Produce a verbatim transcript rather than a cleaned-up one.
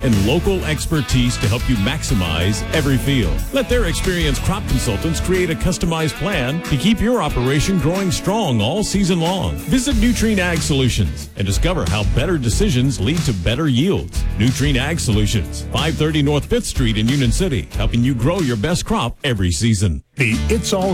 and local expertise to help you maximize every field. Let their experienced crop consultants create a customized plan to keep your operation growing strong all season long. Visit Nutrien Ag Solutions and discover how better decisions lead to better yields. Nutrien Ag Solutions, five thirty North fifth Street in Union City, helping you grow your best crop every season. The It's All